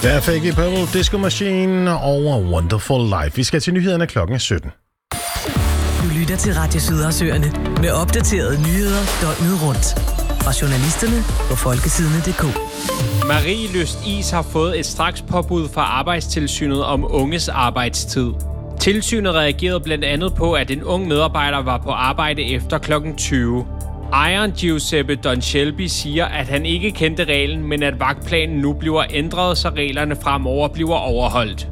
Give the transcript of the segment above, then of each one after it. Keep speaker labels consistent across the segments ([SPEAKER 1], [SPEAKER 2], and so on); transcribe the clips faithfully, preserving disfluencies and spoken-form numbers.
[SPEAKER 1] Der er Fake Purple Disco Machine over Wonderful Life. Vi skal til nyhederne klokken sytten.
[SPEAKER 2] Du lytter til Radio Sydersøerne med opdaterede nyheder døgnet rundt. Fra journalisterne på folkesidene punktum d k.
[SPEAKER 3] Marie Lyst Is har fået et strakspåbud fra Arbejdstilsynet om unges arbejdstid. Tilsynet reagerede blandt andet på, at en ung medarbejder var på arbejde efter klokken tyve. Ejeren Giuseppe Don Shelby siger, at han ikke kendte reglen, men at vagtplanen nu bliver ændret, så reglerne fremover bliver overholdt.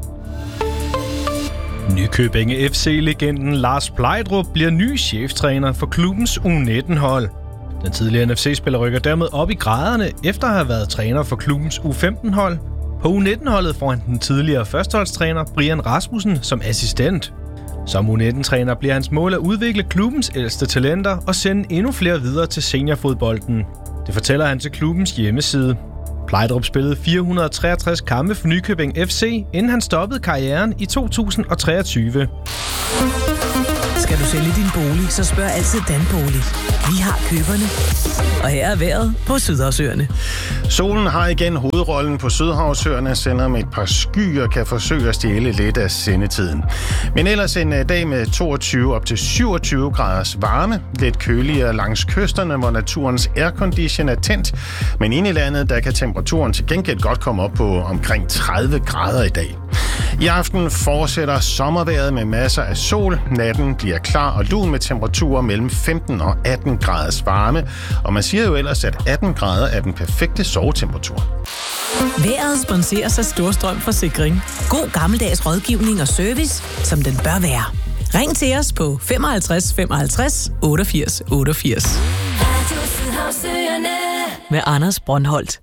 [SPEAKER 4] Nykøbing F C-legenden Lars Plejdrup bliver ny cheftræner for klubbens U nitten-hold. Den tidligere N F C-spiller rykker dermed op i graderne, efter at have været træner for klubbens U femten-hold. På U nitten-holdet får han den tidligere førsteholdstræner Brian Rasmussen som assistent. Som U nitten-træner bliver hans mål at udvikle klubbens ældste talenter og sende endnu flere videre til seniorfodbolden. Det fortæller han til klubbens hjemmeside. Plejdrup spillede fire hundrede og treogtres kampe for Nykøbing F C, inden han stoppede karrieren i to tusind og treogtyve.
[SPEAKER 2] Skal du sælge din bolig, så spørg altid Danbolig. Vi har køberne. Og her er vejret på Sydhavsøerne.
[SPEAKER 1] Solen har igen hovedrollen på Sydhavsøerne, selvom et par skyer kan forsøge at stjæle lidt af sendetiden. Men ellers en dag med toogtyve op til syvogtyve graders varme. Lidt køligere langs kysterne, hvor naturens aircondition er tændt. Men inde i landet, der kan temperaturen til gengæld godt komme op på omkring tredive grader i dag. I aften fortsætter sommervejret med masser af sol. Natten bliver klar og lun med temperaturer mellem femten og atten graders varme. Og man siger jo ellers, at atten grader er den perfekte sovetemperatur.
[SPEAKER 2] Vejret sponseres af Storstrøm Forsikring. God gammeldags rådgivning og service, som den bør være. Ring til os på femoghalvtreds femoghalvtreds otteogfirs otteogfirs. Med Anders Brøndholt.